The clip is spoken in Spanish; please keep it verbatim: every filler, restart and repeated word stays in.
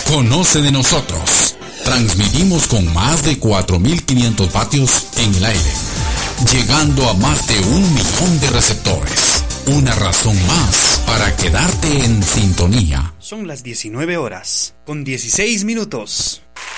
Conoce de nosotros. Transmitimos con más de cuatro mil quinientos vatios en el aire, llegando a más de un millón de receptores. Una razón más para quedarte en sintonía. Son las diecinueve horas, con dieciséis minutos.